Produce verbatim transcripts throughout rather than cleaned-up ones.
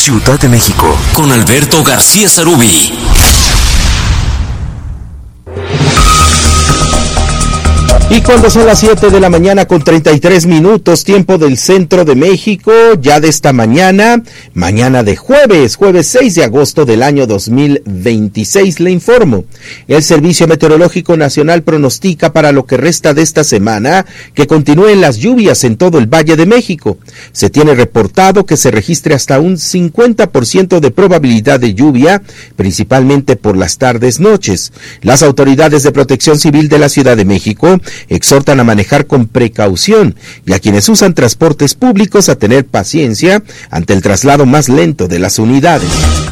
Ciudad de México, con Alberto García Sarubí. Y cuando son las siete de la mañana con treinta y tres minutos, tiempo del centro de México, ya de esta mañana, mañana de jueves, jueves seis de agosto del año dos mil veintiséis, le informo. El Servicio Meteorológico Nacional pronostica para lo que resta de esta semana que continúen las lluvias en todo el Valle de México. Se tiene reportado que se registre hasta un cincuenta por ciento de probabilidad de lluvia, principalmente por las tardes-noches. Las autoridades de Protección Civil de la Ciudad de México exhortan a manejar con precaución y a quienes usan transportes públicos a tener paciencia ante el traslado más lento de las unidades.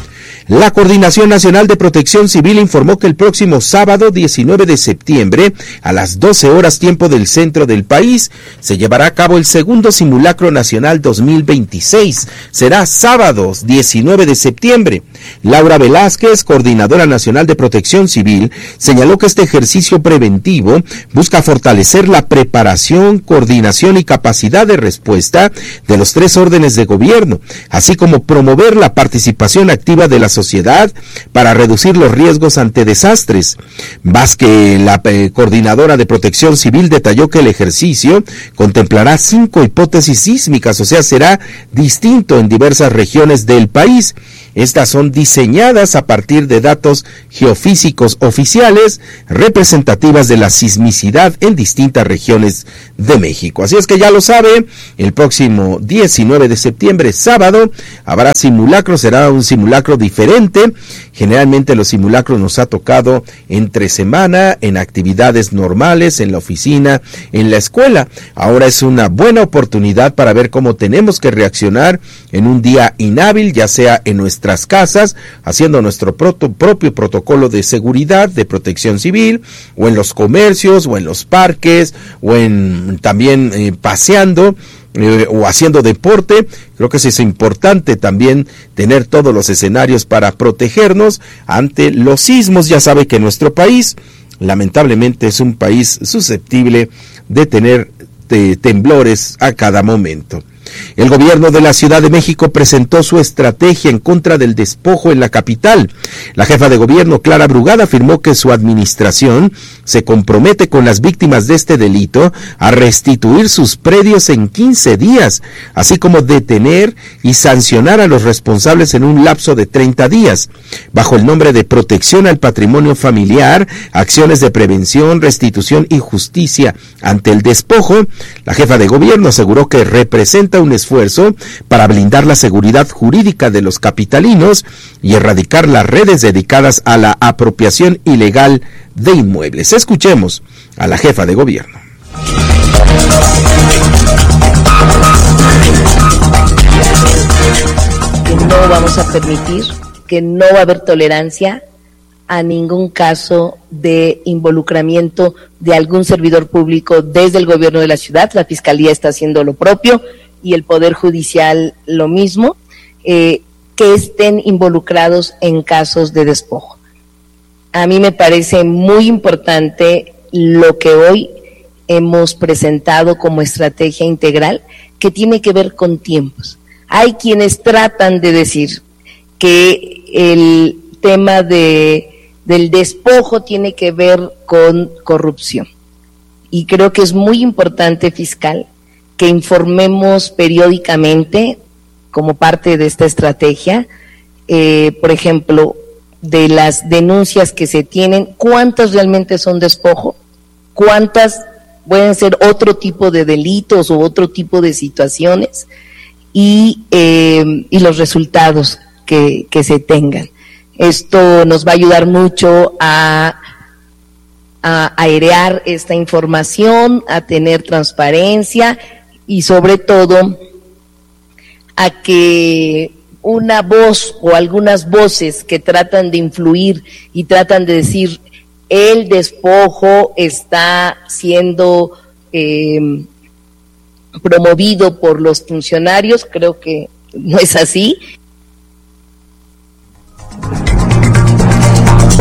La Coordinación Nacional de Protección Civil informó que el próximo sábado diecinueve de septiembre, a las doce horas tiempo del centro del país, se llevará a cabo el segundo Simulacro Nacional dos mil veintiséis. Será sábado diecinueve de septiembre. Laura Velázquez, Coordinadora Nacional de Protección Civil, señaló que este ejercicio preventivo busca fortalecer la preparación, coordinación y capacidad de respuesta de los tres órdenes de gobierno, así como promover la participación activa de la sociedad sociedad para reducir los riesgos ante desastres. Vázquez, la eh, coordinadora de Protección Civil, detalló que el ejercicio contemplará cinco hipótesis sísmicas, o sea, será distinto en diversas regiones del país. Estas son diseñadas a partir de datos geofísicos oficiales representativas de la sismicidad en distintas regiones de México. Así es que ya lo sabe, el próximo diecinueve de septiembre, sábado, habrá simulacro, será un simulacro diferente. Generalmente los simulacros nos ha tocado entre semana, en actividades normales, en la oficina, en la escuela. Ahora es una buena oportunidad para ver cómo tenemos que reaccionar en un día inhábil, ya sea en nuestra nuestras casas, haciendo nuestro proto, propio protocolo de seguridad, de protección civil, o en los comercios, o en los parques, o en también eh, paseando, eh, o haciendo deporte. Creo que es importante también tener todos los escenarios para protegernos ante los sismos. Ya sabe que nuestro país, lamentablemente, es un país susceptible de tener de temblores a cada momento. El gobierno de la Ciudad de México presentó su estrategia en contra del despojo en la capital. La jefa de gobierno, Clara Brugada, afirmó que su administración se compromete con las víctimas de este delito a restituir sus predios en quince días, así como detener y sancionar a los responsables en un lapso de treinta días, bajo el nombre de protección al patrimonio familiar, acciones de prevención, restitución y justicia ante el despojo. La jefa de gobierno aseguró que representa un esfuerzo para blindar la seguridad jurídica de los capitalinos y erradicar las redes dedicadas a la apropiación ilegal de inmuebles. Escuchemos a la jefa de gobierno. Que no vamos a permitir, que no va a haber tolerancia a ningún caso de involucramiento de algún servidor público desde el gobierno de la ciudad. La Fiscalía está haciendo lo propio y el Poder Judicial lo mismo, eh, que estén involucrados en casos de despojo. A mí me parece muy importante lo que hoy hemos presentado como estrategia integral, que tiene que ver con tiempos. Hay quienes tratan de decir que el tema de, del despojo tiene que ver con corrupción. Y creo que es muy importante, fiscal, que informemos periódicamente, como parte de esta estrategia, eh, por ejemplo, de las denuncias que se tienen, cuántas realmente son despojo, cuántas pueden ser otro tipo de delitos o otro tipo de situaciones, y, eh, y los resultados que, que se tengan. Esto nos va a ayudar mucho a a airear esta información, a tener transparencia y sobre todo a que una voz o algunas voces que tratan de influir y tratan de decir el despojo está siendo eh, promovido por los funcionarios, creo que no es así. Pues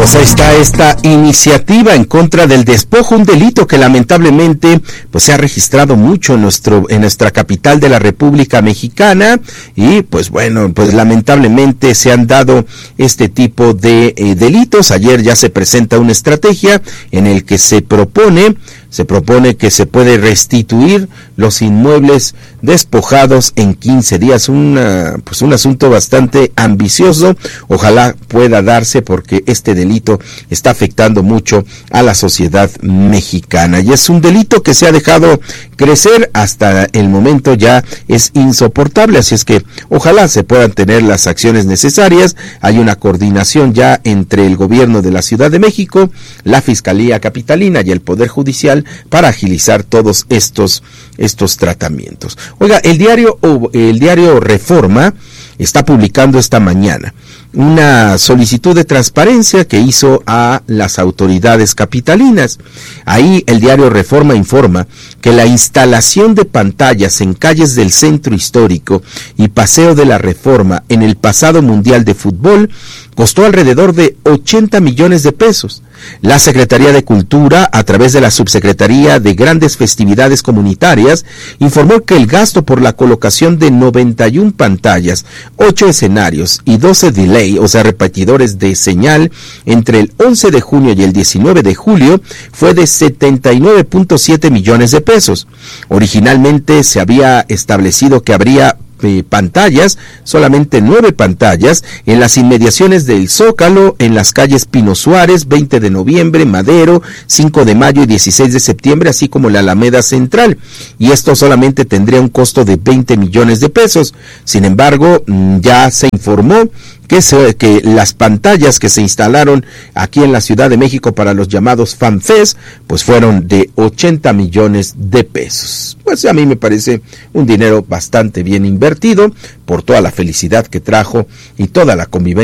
Pues ahí está esta iniciativa en contra del despojo, un delito que lamentablemente pues se ha registrado mucho en nuestro en nuestra capital de la República Mexicana y pues bueno, pues lamentablemente se han dado este tipo de eh, delitos. Ayer ya se presenta una estrategia en el que se propone Se propone que se puede restituir los inmuebles despojados en quince días, una, pues un asunto bastante ambicioso. Ojalá pueda darse porque este delito está afectando mucho a la sociedad mexicana y es un delito que se ha dejado crecer hasta el momento, ya es insoportable, así es que ojalá se puedan tener las acciones necesarias. Hay una coordinación ya entre el gobierno de la Ciudad de México, la Fiscalía Capitalina y el Poder Judicial para agilizar todos estos estos tratamientos. Oiga, el diario el diario Reforma está publicando esta mañana una solicitud de transparencia que hizo a las autoridades capitalinas. Ahí el diario Reforma informa que la instalación de pantallas en calles del centro histórico y Paseo de la Reforma en el pasado Mundial de Fútbol costó alrededor de ochenta millones de pesos. La Secretaría de Cultura, a través de la Subsecretaría de Grandes Festividades Comunitarias, informó que el gasto por la colocación de noventa y una pantallas, ocho escenarios y doce delay, o sea, repetidores de señal, entre el once de junio y el diecinueve de julio, fue de setenta y nueve punto siete millones de pesos. Originalmente se había establecido que habría Eh, pantallas, solamente nueve pantallas, en las inmediaciones del Zócalo, en las calles Pino Suárez, veinte de noviembre, Madero, cinco de mayo y dieciséis de septiembre, así como la Alameda Central, y esto solamente tendría un costo de veinte millones de pesos. Sin embargo, ya se informó que, se, que las pantallas que se instalaron aquí en la Ciudad de México para los llamados FanFest, pues fueron de ochenta millones de pesos. Pues a mí me parece un dinero bastante bien invertido por toda la felicidad que trajo y toda la convivencia